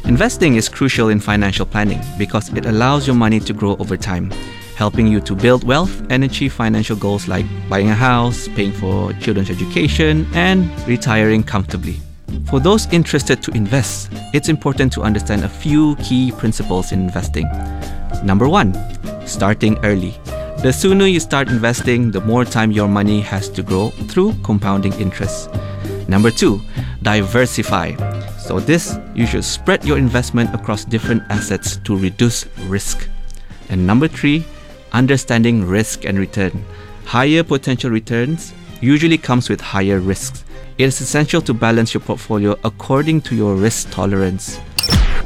Investing is crucial in financial planning because it allows your money to grow over time, helping you to build wealth and achieve financial goals like buying a house, paying for children's education, and retiring comfortably. For those interested to invest, it's important to understand a few key principles in investing. Number 1, starting early. The sooner you start investing, the more time your money has to grow through compounding interest. Number 2, diversify. So you should spread your investment across different assets to reduce risk. And number 3, understanding risk and return. Higher potential returns usually comes with higher risks. It is essential to balance your portfolio according to your risk tolerance.